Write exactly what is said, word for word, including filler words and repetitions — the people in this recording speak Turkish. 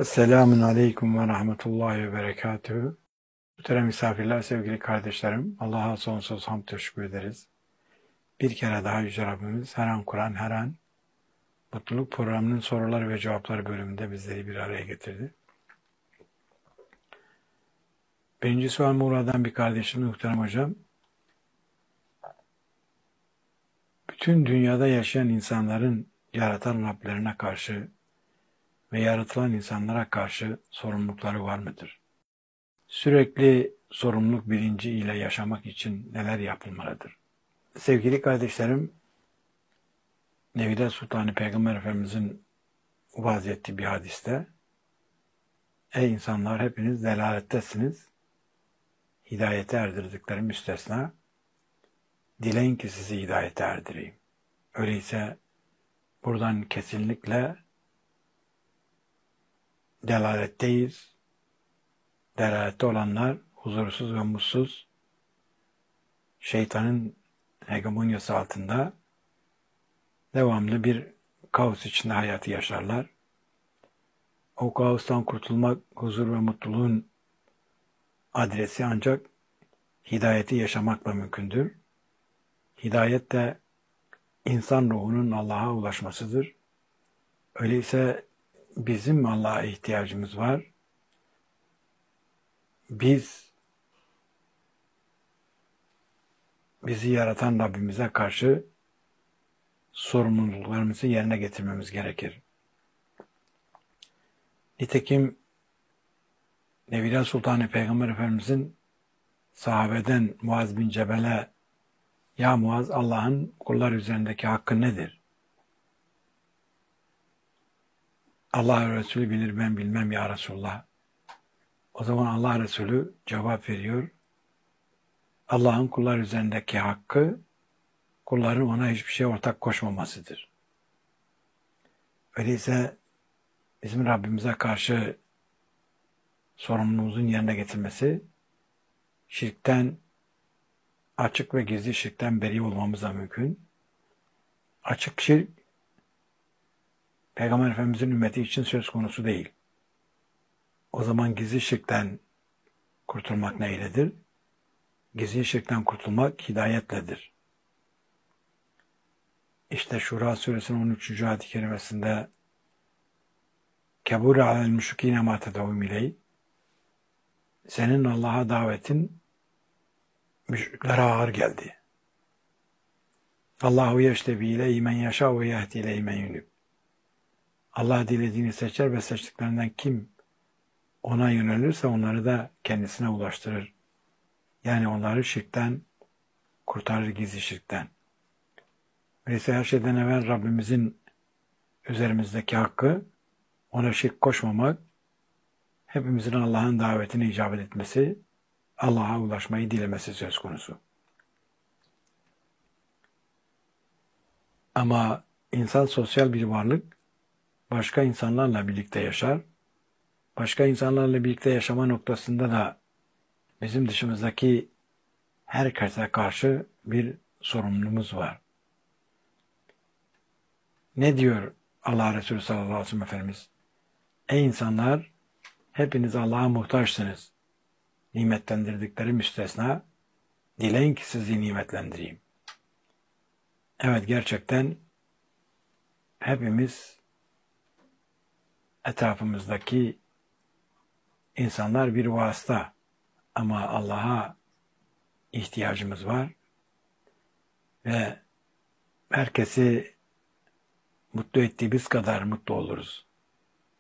Selamun Aleyküm ve Rahmetullahi ve Berekatühü. Muhterem misafirler, sevgili kardeşlerim, Allah'a sonsuz hamd teşekkür ederiz. Bir kere daha Yüce Rabbimiz her an Kur'an, her an Mutluluk Programı'nın soruları ve cevapları bölümünde bizleri bir araya getirdi. Birinci sual Muğla'dan bir kardeşim, muhterem hocam. Bütün dünyada yaşayan insanların yaratan Rablerine karşı ve yaratılan insanlara karşı sorumlulukları var mıdır? Sürekli sorumluluk bilinci ile yaşamak için neler yapılmalıdır? Sevgili kardeşlerim, Nevide Sultanı Peygamber Efendimizin vaaz ettiği bir hadiste, ey insanlar hepiniz delalettesiniz, hidayete erdirdikleri müstesna, dileyin ki sizi hidayete erdireyim. Öyleyse buradan kesinlikle delaletteyiz. Delalette olanlar huzursuz ve mutsuz, şeytanın hegemonyası altında devamlı bir kaos içinde hayatı yaşarlar. O kaostan kurtulmak, huzur ve mutluluğun adresi ancak hidayeti yaşamakla mümkündür. Hidayet de insan ruhunun Allah'a ulaşmasıdır. Öyleyse bizim Allah'a ihtiyacımız var. Biz bizi yaratan Rabbimize karşı sorumluluklarımızı yerine getirmemiz gerekir. Nitekim Nevide Sultanı Peygamber Efendimizin sahabeden Muaz bin Cebel'e ya Muaz, Allah'ın kullar üzerindeki hakkı nedir? Allah Resulü bilir, ben bilmem ya Resulullah. O zaman Allah Resulü cevap veriyor. Allah'ın kullar üzerindeki hakkı, kulların ona hiçbir şey ortak koşmamasıdır. Öyleyse bizim Rabbimize karşı sorumluluğumuzun yerine getirmesi, şirkten, açık ve gizli şirkten beri olmamız da mümkün. Açık şirk, Peygamber Efendimizin ümmeti için söz konusu değil. O zaman gizli şirkten kurtulmak neyledir? Gizli şirkten kurtulmak hidayetledir. İşte Şura suresinin on üçüncü ayet-i kerimesinde Kebûre alel müşrikîne mâ ted'ûhum ileyh, senin Allah'a davetin müşriklere ağır geldi. Allahu yeştebi ileyhi men yaşâ ve yehdi ileyhi men yunib. Allah dilediğini seçer ve seçtiklerinden kim ona yönelirse onları da kendisine ulaştırır. Yani onları şirkten kurtarır, gizli şirkten. Öyleyse her şeyden evvel Rabbimizin üzerimizdeki hakkı, ona şirk koşmamak, hepimizin Allah'ın davetine icabet etmesi, Allah'a ulaşmayı dilemesi söz konusu. Ama insan sosyal bir varlık, başka insanlarla birlikte yaşar. Başka insanlarla birlikte yaşama noktasında da bizim dışımızdaki herkese karşı bir sorumluluğumuz var. Ne diyor Allah Resulü sallallahu aleyhi ve sellem Efendimiz? Ey insanlar, hepiniz Allah'a muhtaçsınız. Nimetlendirdikleri müstesna, dileyin ki sizi nimetlendireyim. Evet, gerçekten hepimiz etrafımızdaki insanlar bir vasıta ama Allah'a ihtiyacımız var ve herkesi mutlu ettiğimiz kadar mutlu oluruz.